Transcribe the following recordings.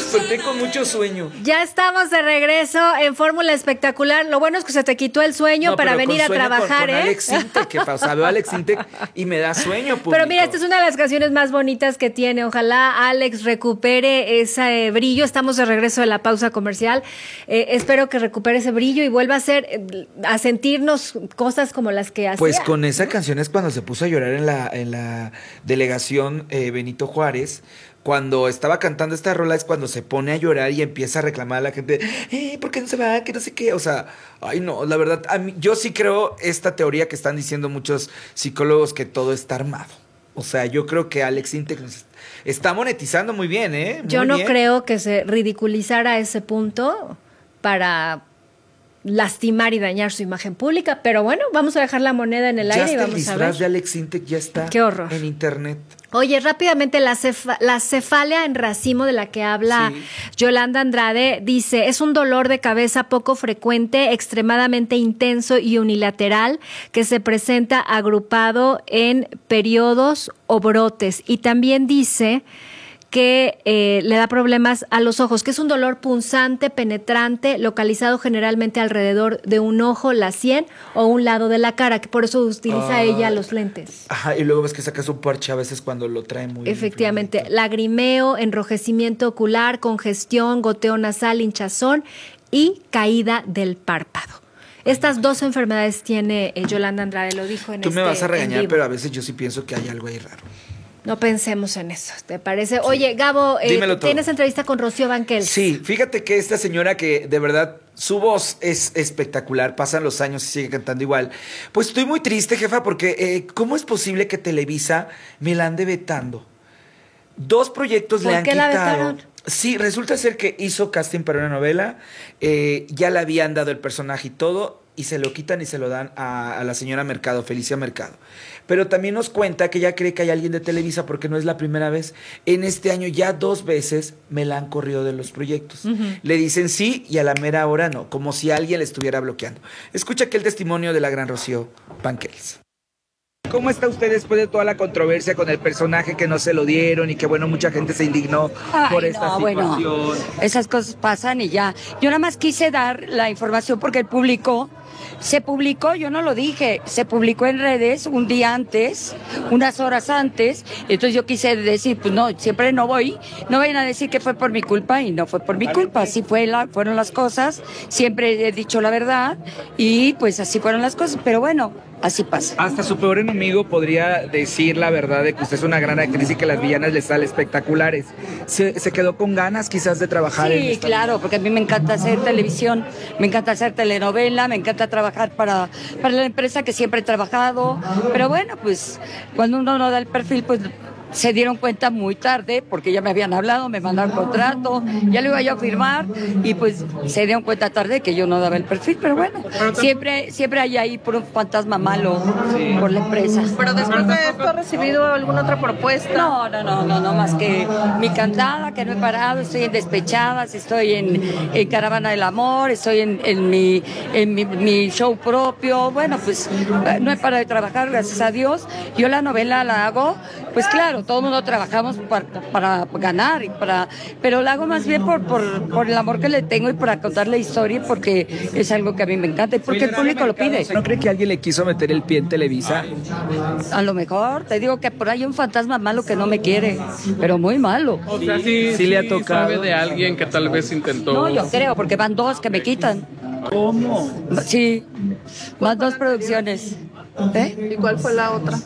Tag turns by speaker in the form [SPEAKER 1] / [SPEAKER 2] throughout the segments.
[SPEAKER 1] desperté con mucho sueño.
[SPEAKER 2] Ya estamos de regreso en Fórmula Espectacular. Lo bueno es que se te quitó el sueño para venir a trabajar,
[SPEAKER 1] con Alex Intec, ¿qué pasa? Veo a Alex Intec y me da sueño, público.
[SPEAKER 2] Pero mira, esta es una de las canciones más bonitas que tiene. Ojalá Alex recupere ese brillo. Estamos de regreso de la pausa comercial. Espero que recupere ese brillo y vuelva a sentirnos cosas como las que hacía.
[SPEAKER 1] Pues con esa canción es cuando se puso a llorar en la delegación Benito Juárez. Cuando estaba cantando esta rola es cuando se pone a llorar y empieza a reclamar a la gente, ¿por qué no se va? Que no sé qué. O sea, ay no, la verdad, yo sí creo esta teoría que están diciendo muchos psicólogos, que todo está armado. O sea, yo creo que Alex Intec nos está monetizando muy bien, ¿eh? Muy
[SPEAKER 2] yo no
[SPEAKER 1] bien.
[SPEAKER 2] creo que se ridiculizara a ese punto para lastimar y dañar su imagen pública, pero bueno, vamos a dejar la moneda en el aire y vamos a ver.
[SPEAKER 1] El disfraz de Alex Intec ya está.
[SPEAKER 2] Qué horror.
[SPEAKER 1] En internet.
[SPEAKER 2] Oye, rápidamente, la cefalia en racimo de la que habla Yolanda Andrade dice, es un dolor de cabeza poco frecuente, extremadamente intenso y unilateral que se presenta agrupado en periodos o brotes. Y también dice que le da problemas a los ojos, que es un dolor punzante, penetrante, localizado generalmente alrededor de un ojo, la sien o un lado de la cara, que por eso utiliza ella los lentes.
[SPEAKER 1] Ajá, y luego ves que sacas un parche a veces cuando lo trae muy
[SPEAKER 2] Efectivamente, lagrimeo, enrojecimiento ocular, congestión, goteo nasal, hinchazón y caída del párpado. Estas dos enfermedades tiene Yolanda Andrade, lo dijo en
[SPEAKER 1] Tú me vas a regañar, pero a veces yo sí pienso que hay algo ahí raro.
[SPEAKER 2] No pensemos en eso, ¿te parece? Oye, Gabo, ¿tienes entrevista con Rocío Banquels?
[SPEAKER 1] Sí, fíjate que esta señora que de verdad su voz es espectacular, pasan los años y sigue cantando igual. Pues estoy muy triste, jefa, porque ¿cómo es posible que Televisa me la ande vetando? 2 proyectos le han quitado.
[SPEAKER 2] ¿Por qué la vetaron?
[SPEAKER 1] Sí, resulta ser que hizo casting para una novela, ya le habían dado el personaje y todo, y se lo quitan y se lo dan a la señora Mercado, Felicia Mercado. Pero también nos cuenta que ella cree que hay alguien de Televisa porque no es la primera vez. En este año ya 2 veces me la han corrido de los proyectos. Le dicen sí y a la mera hora no, como si alguien le estuviera bloqueando. Escucha aquí el testimonio de la gran Rocío Banquels. ¿Cómo está usted después de toda la controversia con el personaje que no se lo dieron y que, bueno, mucha gente se indignó por esta situación?
[SPEAKER 3] Bueno, esas cosas pasan y ya. Yo nada más quise dar la información porque el público se publicó, yo no lo dije, se publicó en redes un día antes, unas horas antes, entonces yo quise decir, pues no, siempre no vayan a decir que fue por mi culpa y no fue por mi culpa, así fueron las cosas, siempre he dicho la verdad y pues así fueron las cosas, pero bueno, así pasa.
[SPEAKER 1] Hasta su peor enemigo podría decir la verdad de que usted es una gran actriz y que las villanas le salen espectaculares. ¿Se quedó con ganas quizás de trabajar en
[SPEAKER 3] Sí, claro, porque a mí me encanta hacer televisión, me encanta hacer telenovela, me encanta trabajar para la empresa que siempre he trabajado, pero bueno, pues cuando uno no da el perfil, pues se dieron cuenta muy tarde, porque ya me habían hablado, me mandaron contrato, ya lo iba yo a firmar, y pues se dieron cuenta tarde que yo no daba el perfil, pero bueno, siempre hay ahí por un fantasma malo por la empresa.
[SPEAKER 4] Pero después de esto, ¿ha recibido alguna otra propuesta?
[SPEAKER 3] No, más que mi cantada, que no he parado, estoy en Despechadas, estoy en Caravana del Amor, estoy en mi show propio, bueno, pues no he parado de trabajar, gracias a Dios. Yo la novela la hago, pues claro, todo el mundo trabajamos para ganar, pero la hago más bien por el amor que le tengo y para contar la historia, porque es algo que a mí me encanta y porque el público lo pide.
[SPEAKER 1] ¿No cree que alguien le quiso meter el pie en Televisa?
[SPEAKER 3] A lo mejor, te digo que por ahí hay un fantasma malo que no me quiere, pero muy malo.
[SPEAKER 5] O sea, sí
[SPEAKER 1] le ha tocado.
[SPEAKER 5] ¿Sabe de alguien que tal vez intentó?
[SPEAKER 3] No, yo creo, porque van 2 que me quitan.
[SPEAKER 1] ¿Cómo?
[SPEAKER 3] Sí, van 2 producciones.
[SPEAKER 4] ¿Y cuál fue la otra?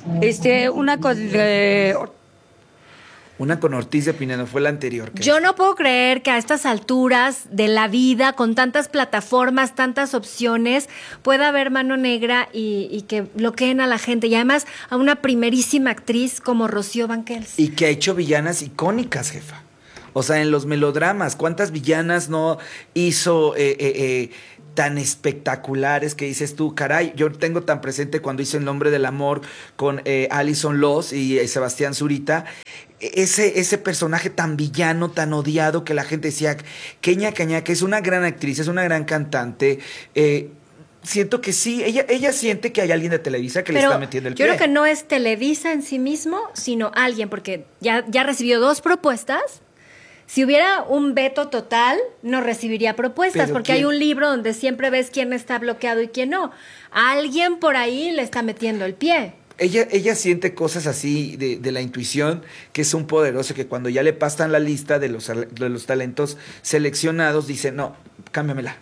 [SPEAKER 1] Una con Ortiz de Pinedo, fue la anterior.
[SPEAKER 2] Yo no puedo creer que a estas alturas de la vida, con tantas plataformas, tantas opciones, pueda haber mano negra y que bloqueen a la gente. Y además a una primerísima actriz como Rocío Banquels.
[SPEAKER 1] Y que ha hecho villanas icónicas, jefa. O sea, en los melodramas, ¿cuántas villanas no hizo tan espectaculares que dices tú, caray? Yo tengo tan presente cuando hizo El Nombre del Amor con Alison Loss y Sebastián Zurita. Ese personaje tan villano, tan odiado, que la gente decía, Kenia Cañá, que es una gran actriz, es una gran cantante. Siento que sí, ella siente que hay alguien de Televisa que le está metiendo el pie.
[SPEAKER 2] Yo creo que no es Televisa en sí mismo, sino alguien, porque ya recibió 2 propuestas. Si hubiera un veto total, no recibiría propuestas,
[SPEAKER 1] ¿Pero
[SPEAKER 2] porque
[SPEAKER 1] quién?
[SPEAKER 2] hay un libro donde siempre ves quién está bloqueado y quién no. Alguien por ahí le está metiendo el pie.
[SPEAKER 1] Ella siente cosas así de la intuición, que es un poderoso, que cuando ya le pasan la lista de los talentos seleccionados, dice, no, cámbiamela.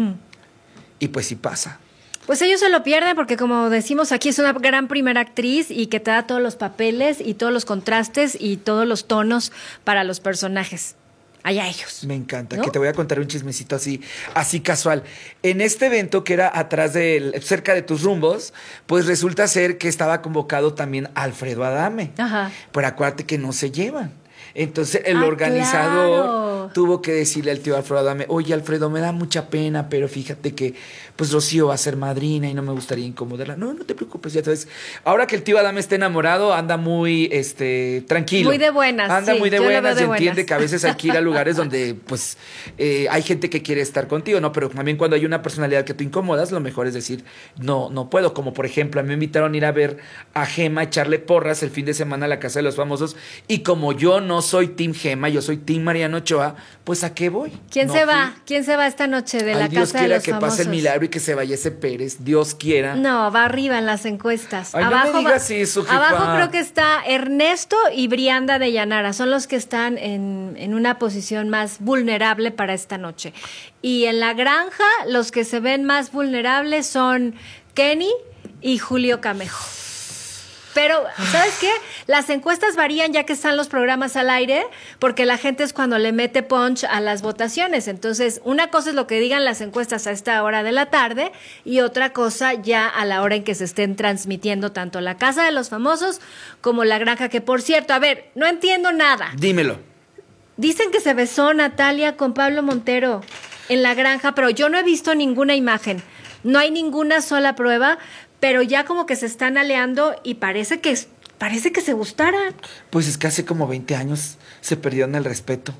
[SPEAKER 1] Y pues sí pasa.
[SPEAKER 2] Pues ellos se lo pierden porque, como decimos aquí, es una gran primera actriz y que te da todos los papeles y todos los contrastes y todos los tonos para los personajes. Allá ellos.
[SPEAKER 1] Me encanta,
[SPEAKER 2] ¿no?
[SPEAKER 1] que te voy a contar un chismecito así casual. En este evento que era cerca de tus rumbos, pues resulta ser que estaba convocado también Alfredo Adame.
[SPEAKER 2] Ajá.
[SPEAKER 1] Pero acuérdate que no se llevan. Entonces el
[SPEAKER 2] Ah,
[SPEAKER 1] organizador
[SPEAKER 2] claro.
[SPEAKER 1] tuvo que decirle al tío Alfredo Adame, oye Alfredo, me da mucha pena, pero fíjate que pues Rocío va a ser madrina y no me gustaría incomodarla. No te preocupes, ya sabes. Ahora que el tío Adame está enamorado, anda muy tranquilo.
[SPEAKER 2] Muy de buenas.
[SPEAKER 1] Anda
[SPEAKER 2] sí,
[SPEAKER 1] muy de
[SPEAKER 2] yo lo veo
[SPEAKER 1] buenas
[SPEAKER 2] de
[SPEAKER 1] y entiende
[SPEAKER 2] buenas.
[SPEAKER 1] que a veces hay que ir a lugares donde pues hay gente que quiere estar contigo, ¿no? Pero también cuando hay una personalidad que tú incomodas, lo mejor es decir, no puedo. Como por ejemplo, a mí me invitaron a ir a ver a Gema, echarle porras el fin de semana a la Casa de los Famosos, y como yo no soy Team Gema, yo soy Team Mariano Ochoa, pues ¿a qué voy?
[SPEAKER 2] ¿Quién
[SPEAKER 1] No
[SPEAKER 2] se
[SPEAKER 1] fui.
[SPEAKER 2] va? ¿Quién se va esta noche de la
[SPEAKER 1] Ay, Dios
[SPEAKER 2] Casa de
[SPEAKER 1] quiera
[SPEAKER 2] los
[SPEAKER 1] que
[SPEAKER 2] Famosos?
[SPEAKER 1] pase el milagro y que se vaya ese Pérez, Dios quiera.
[SPEAKER 2] No, va arriba en las encuestas.
[SPEAKER 1] Ay, no
[SPEAKER 2] abajo
[SPEAKER 1] me digas eso, jefa.
[SPEAKER 2] abajo creo que está Ernesto y Brianda de Llanara. Son los que están en una posición más vulnerable para esta noche. Y en la granja, los que se ven más vulnerables son Kenny y Julio Camejo. Pero, ¿sabes qué? Las encuestas varían ya que están los programas al aire, porque la gente es cuando le mete punch a las votaciones. Entonces, una cosa es lo que digan las encuestas a esta hora de la tarde y otra cosa ya a la hora en que se estén transmitiendo tanto la Casa de los Famosos como la granja, que por cierto, a ver, no entiendo nada.
[SPEAKER 1] Dímelo.
[SPEAKER 2] Dicen que se besó Natalia con Pablo Montero en la granja, pero yo no he visto ninguna imagen. No hay ninguna sola prueba, pero ya como que se están aleando y parece que se gustaran.
[SPEAKER 1] Pues es que hace como 20 años se perdieron el respeto.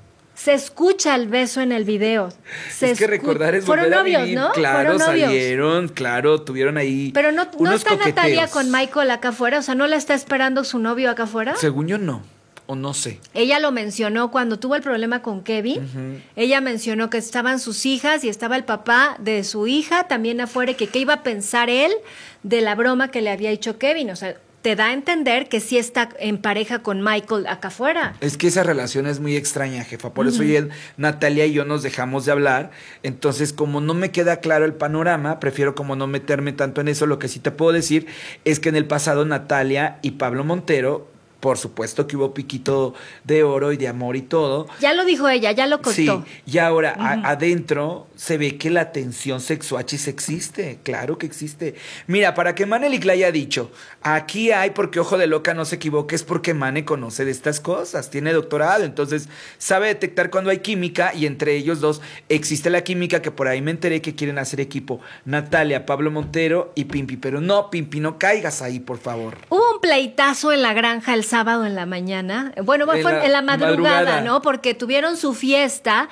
[SPEAKER 2] Se escucha el beso en el video.
[SPEAKER 1] Es que recordar es
[SPEAKER 2] Fueron
[SPEAKER 1] volver a
[SPEAKER 2] novios,
[SPEAKER 1] vivir.
[SPEAKER 2] ¿no?
[SPEAKER 1] Claro,
[SPEAKER 2] Fueron novios.
[SPEAKER 1] salieron, claro, tuvieron ahí
[SPEAKER 2] Pero no
[SPEAKER 1] unos
[SPEAKER 2] está
[SPEAKER 1] coqueteos.
[SPEAKER 2] Natalia con Michael acá afuera, o sea, ¿no la está esperando su novio acá afuera?
[SPEAKER 1] Según yo no, o no sé.
[SPEAKER 2] Ella lo mencionó cuando tuvo el problema con Kevin. Ella mencionó que estaban sus hijas y estaba el papá de su hija también afuera y que qué iba a pensar él de la broma que le había hecho Kevin. O sea, te da a entender que sí está en pareja con Michael acá afuera.
[SPEAKER 1] Es que esa relación es muy extraña, jefa. Por eso Natalia y yo nos dejamos de hablar. Entonces, como no me queda claro el panorama, prefiero como no meterme tanto en eso. Lo que sí te puedo decir es que en el pasado Natalia y Pablo Montero, por supuesto que hubo piquito de oro y de amor y todo.
[SPEAKER 2] Ya lo dijo ella, ya lo contó.
[SPEAKER 1] Sí, y ahora adentro se ve que la tensión sexuachis existe, claro que existe. Mira, para que Manelik le haya dicho, aquí hay, porque ojo de loca no se equivoque, es porque Mane conoce de estas cosas, tiene doctorado, entonces sabe detectar cuando hay química y entre ellos dos existe la química, que por ahí me enteré que quieren hacer equipo, Natalia, Pablo Montero y Pimpi, pero no, Pimpi, no caigas ahí, por favor.
[SPEAKER 2] Hubo un pleitazo en la granja el sábado en la mañana. Bueno, fue en la madrugada, ¿no? Porque tuvieron su fiesta,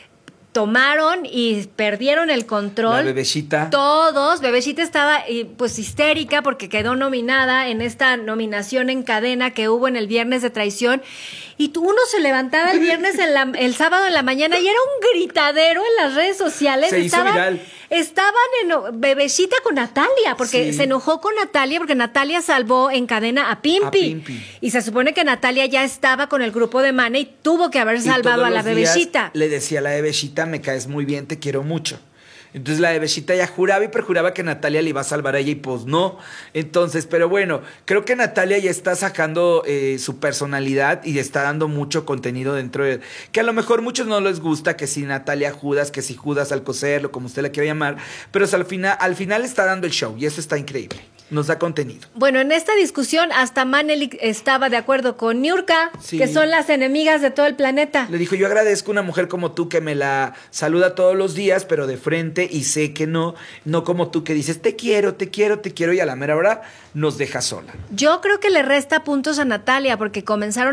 [SPEAKER 2] tomaron y perdieron el control.
[SPEAKER 1] La Bebeshita.
[SPEAKER 2] Todos. Bebeshita estaba pues histérica porque quedó nominada en esta nominación en cadena que hubo en el Viernes de Traición. Y uno se levantaba el viernes, el sábado en la mañana y era un gritadero en las redes sociales.
[SPEAKER 1] Se hizo viral.
[SPEAKER 2] Estaban en Bebeshita con Natalia, porque
[SPEAKER 1] Sí.
[SPEAKER 2] se enojó con Natalia, porque Natalia salvó en cadena a Pimpi.
[SPEAKER 1] A Pimpi.
[SPEAKER 2] Y se supone que Natalia ya estaba con el grupo de Mane y tuvo que haber salvado
[SPEAKER 1] todos
[SPEAKER 2] a la
[SPEAKER 1] los días
[SPEAKER 2] Bebeshita.
[SPEAKER 1] Le decía a la Bebeshita, me caes muy bien, te quiero mucho. Entonces la Bebeshita ya juraba y perjuraba que Natalia le iba a salvar a ella y pues no. Entonces, pero bueno, creo que Natalia ya está sacando su personalidad y está dando mucho contenido dentro de... Que a lo mejor muchos no les gusta, que si Natalia Judas, que si Judas Alcocer, o como usted la quiera llamar, pero al final está dando el show y eso está increíble. Nos da contenido.
[SPEAKER 2] Bueno, en esta discusión hasta Manelik estaba de acuerdo con Niurka,
[SPEAKER 1] Sí.
[SPEAKER 2] que son las enemigas de todo el planeta.
[SPEAKER 1] Le dijo, yo agradezco una mujer como tú que me la saluda todos los días, pero de frente, y sé que no como tú que dices, te quiero, y a la mera hora nos deja sola.
[SPEAKER 2] Yo creo que le resta puntos a Natalia porque comenzaron